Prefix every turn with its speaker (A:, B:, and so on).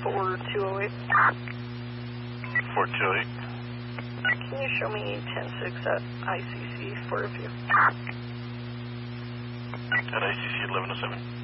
A: 4208.
B: 4208.
A: Can you show me 106 at ICC for review?
B: At ICC 1107.